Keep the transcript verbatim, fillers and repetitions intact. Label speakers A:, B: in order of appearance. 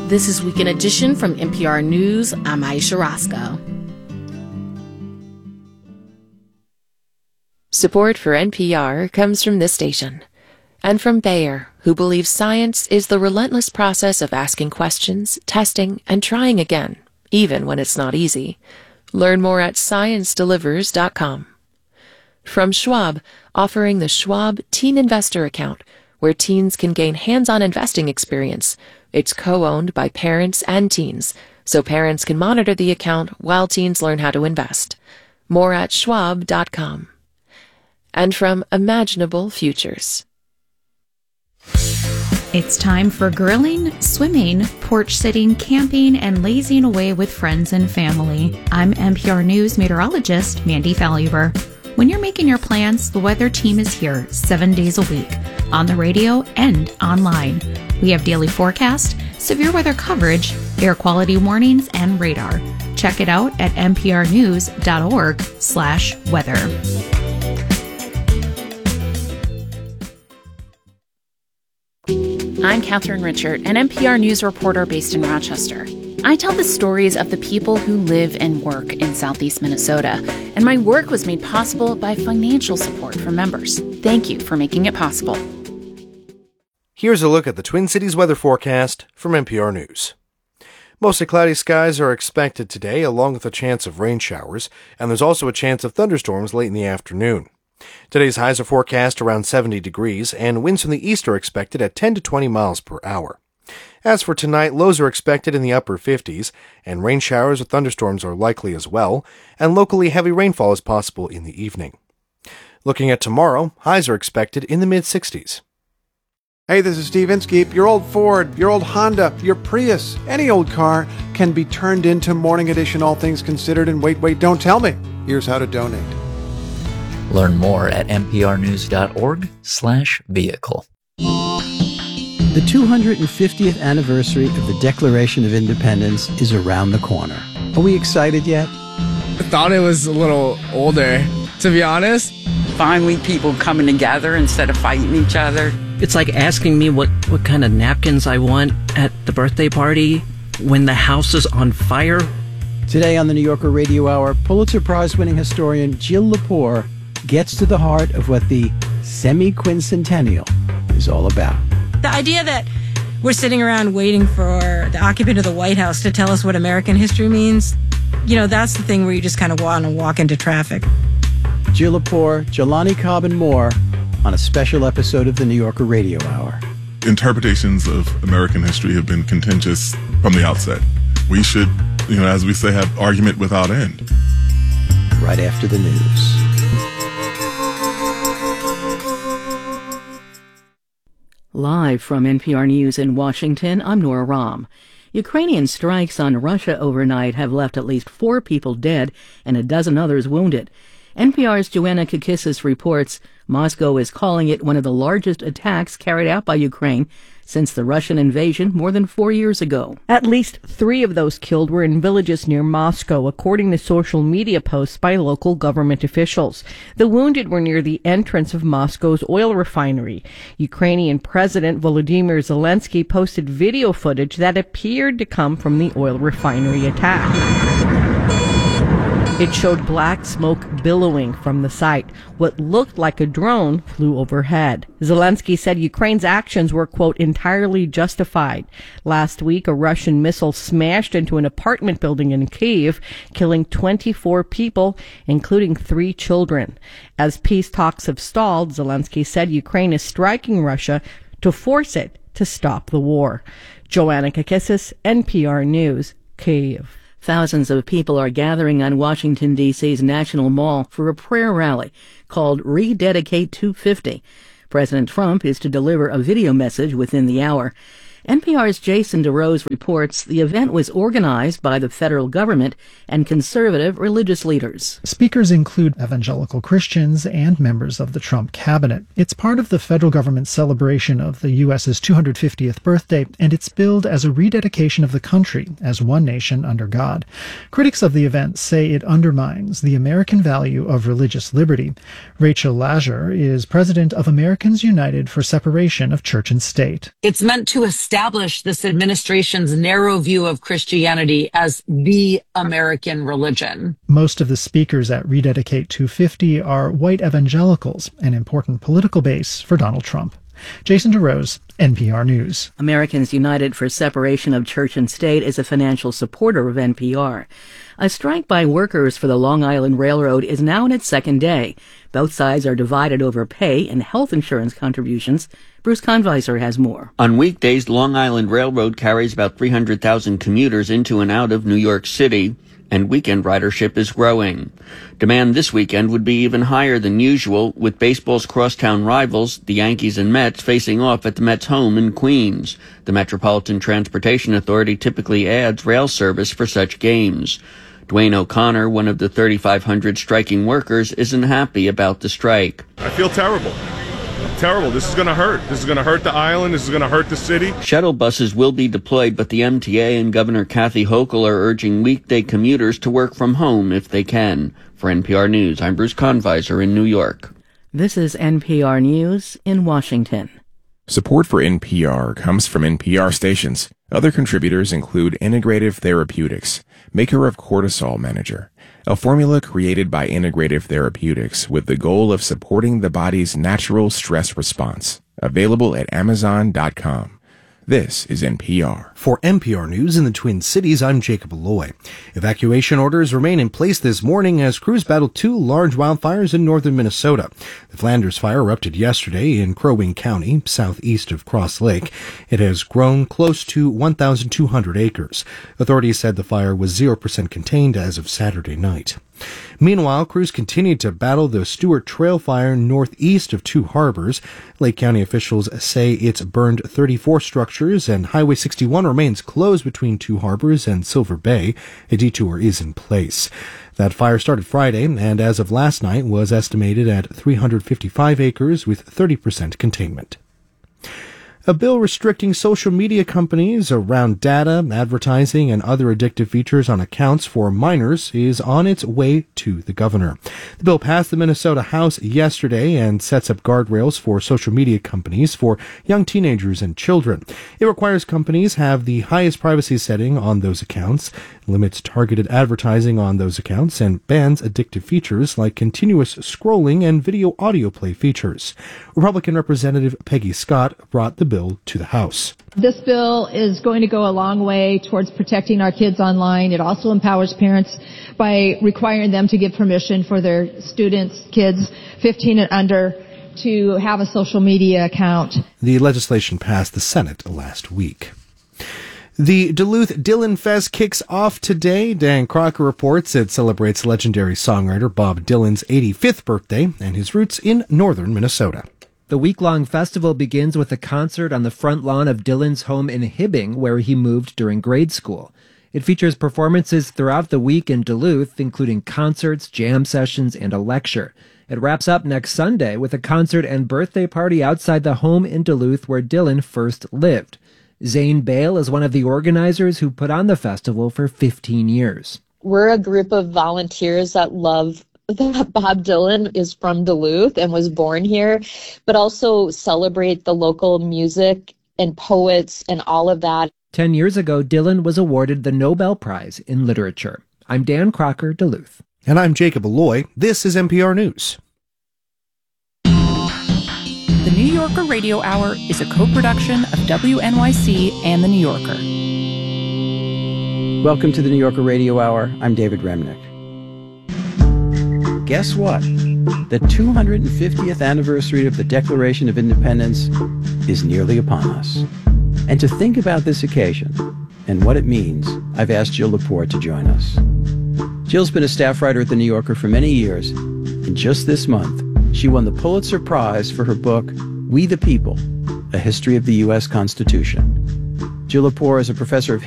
A: This is Weekend Edition from N P R News. I'm Aisha Roscoe.
B: Support for N P R comes from this station and from Bayer, who believes science is the relentless process of asking questions, testing, and trying again, even when it's not easy. Learn more at science delivers dot com. From Schwab, offering the Schwab Teen Investor Account, where teens can gain hands-on investing experience. It's co-owned by parents and teens, so parents can monitor the account while teens learn how to invest. More at schwab dot com. And from Imaginable Futures.
C: It's time for grilling, swimming, porch sitting, camping, and lazing away with friends and family. I'm N P R News meteorologist Mandy Faluber. When you're making your plans, the weather team is here seven days a week, on the radio and online. We have daily forecast, severe weather coverage, air quality warnings, and radar. Check it out at nprnews.org slash weather.
D: I'm Catherine Richard, an N P R News reporter based in Rochester. I tell the stories of the people who live and work in Southeast Minnesota, and my work was made possible by financial support from members. Thank you for making it possible.
E: Here's a look at the Twin Cities weather forecast from N P R News. Mostly cloudy skies are expected today, along with a chance of rain showers, and there's also a chance of thunderstorms late in the afternoon. Today's highs are forecast around seventy degrees, and winds from the east are expected at ten to twenty miles per hour. As for tonight, lows are expected in the upper fifties, and rain showers or thunderstorms are likely as well, and locally heavy rainfall is possible in the evening. Looking at tomorrow, highs are expected in the mid-sixties.
F: Hey, this is Steve Inskeep. Your old Ford, your old Honda, your Prius, any old car can be turned into Morning Edition All Things Considered. And wait, wait, don't tell me. Here's how to donate.
G: Learn more at nprnews.org slash vehicle.
H: The two hundred fiftieth anniversary of the Declaration of Independence is around the corner. Are we excited yet?
I: I thought it was a little older, to be honest.
J: Finally, people coming together instead of fighting each other.
K: It's like asking me what, what kind of napkins I want at the birthday party when the house is on fire.
H: Today on the New Yorker Radio Hour, Pulitzer Prize-winning historian Jill Lepore gets to the heart of what the semi-quincentennial is all about.
L: The idea that we're sitting around waiting for the occupant of the White House to tell us what American history means, you know, that's the thing where you just kind of want to walk into traffic.
H: Jill Lepore, Jelani Cobb, and more on a special episode of the New Yorker Radio Hour.
M: Interpretations of American history have been contentious from the outset. We should, you know, as we say, have argument without end.
H: Right after the news.
N: Live from N P R News in Washington, I'm Nora Rahm. Ukrainian strikes on Russia overnight have left at least four people dead and a dozen others wounded. N P R's Joanna Kakissis reports Moscow is calling it one of the largest attacks carried out by Ukraine since the Russian invasion more than four years ago.
O: At least three of those killed were in villages near Moscow, according to social media posts by local government officials. The wounded were near the entrance of Moscow's oil refinery. Ukrainian President Volodymyr Zelensky posted video footage that appeared to come from the oil refinery attack. It showed black smoke billowing from the site. What looked like a drone flew overhead. Zelensky said Ukraine's actions were, quote, entirely justified. Last week, a Russian missile smashed into an apartment building in Kyiv, killing twenty-four people, including three children. As peace talks have stalled, Zelensky said Ukraine is striking Russia to force it to stop the war. Joanna Kakissis, N P R News, Kyiv.
N: Thousands of people are gathering on Washington, D C's National Mall for a prayer rally called Rededicate two fifty. President Trump is to deliver a video message within the hour. N P R's Jason DeRose reports the event was organized by the federal government and conservative religious leaders.
P: Speakers include evangelical Christians and members of the Trump cabinet. It's part of the federal government's celebration of the U S's two hundred fiftieth birthday, and it's billed as a rededication of the country as one nation under God. Critics of the event say it undermines the American value of religious liberty. Rachel Lajer is president of Americans United for Separation of Church and State.
J: It's meant to establish
Q: establish this administration's narrow view of Christianity as the American religion.
P: Most of the speakers at Rededicate two fifty are white evangelicals, an important political base for Donald Trump. Jason DeRose, N P R News.
N: Americans United for Separation of Church and State is a financial supporter of N P R. A strike by workers for the Long Island Railroad is now in its second day. Both sides are divided over pay and health insurance contributions. Bruce Conviser has more.
R: On weekdays, Long Island Railroad carries about three hundred thousand commuters into and out of New York City, and weekend ridership is growing. Demand this weekend would be even higher than usual, with baseball's crosstown rivals, the Yankees and Mets, facing off at the Mets' home in Queens. The Metropolitan Transportation Authority typically adds rail service for such games. Dwayne O'Connor, one of the thirty-five hundred striking workers, isn't happy about the strike.
S: I feel terrible. Terrible. This is going to hurt. This is going to hurt the island. This is going to hurt the city.
R: Shuttle buses will be deployed, but the M T A and Governor Kathy Hochul are urging weekday commuters to work from home if they can. For N P R News, I'm Bruce Conviser in New York.
N: This is N P R News in Washington.
T: Support for N P R comes from N P R stations. Other contributors include Integrative Therapeutics, maker of Cortisol Manager, a formula created by Integrative Therapeutics with the goal of supporting the body's natural stress response. Available at amazon dot com. This is N P R.
E: For N P R News in the Twin Cities, I'm Jacob Alloy. Evacuation orders remain in place this morning as crews battle two large wildfires in northern Minnesota. The Flanders Fire erupted yesterday in Crow Wing County, southeast of Cross Lake. It has grown close to one thousand two hundred acres. Authorities said the fire was zero percent contained as of Saturday night. Meanwhile, crews continued to battle the Stewart Trail fire northeast of Two Harbors. Lake County officials say it's burned thirty-four structures, and Highway sixty-one remains closed between Two Harbors and Silver Bay. A detour is in place. That fire started Friday, and as of last night was estimated at three hundred fifty-five acres with thirty percent containment. A bill restricting social media companies around data, advertising, and other addictive features on accounts for minors is on its way to the governor. The bill passed the Minnesota House yesterday and sets up guardrails for social media companies for young teenagers and children. It requires companies have the highest privacy setting on those accounts, limits targeted advertising on those accounts, and bans addictive features like continuous scrolling and video audio play features. Republican Representative Peggy Scott brought the bill to the House.
U: This bill is going to go a long way towards protecting our kids online. It also empowers parents by requiring them to give permission for their students, kids fifteen and under, to have a social media account.
E: The legislation passed the Senate last week. The Duluth Dylan Fest kicks off today. Dan Crocker reports it celebrates legendary songwriter Bob Dylan's eighty-fifth birthday and his roots in northern Minnesota.
V: The week-long festival begins with a concert on the front lawn of Dylan's home in Hibbing, where he moved during grade school. It features performances throughout the week in Duluth, including concerts, jam sessions, and a lecture. It wraps up next Sunday with a concert and birthday party outside the home in Duluth where Dylan first lived. Zane Bale is one of the organizers who put on the festival for fifteen years.
W: We're a group of volunteers that love that Bob Dylan is from Duluth and was born here, but also celebrate the local music and poets and all of that.
V: Ten years ago, Dylan was awarded the Nobel Prize in Literature. I'm Dan Crocker, Duluth.
E: And I'm Jacob Alloy. This is N P R News.
D: The New Yorker Radio Hour is a co-production of W N Y C and The New Yorker.
H: Welcome to the New Yorker Radio Hour. I'm David Remnick. Guess what? The two hundred fiftieth anniversary of the Declaration of Independence is nearly upon us. And to think about this occasion and what it means, I've asked Jill Lepore to join us. Jill's been a staff writer at The New Yorker for many years, and just this month, she won the Pulitzer Prize for her book, We the People, A History of the U S Constitution. Jill Lepore is a professor of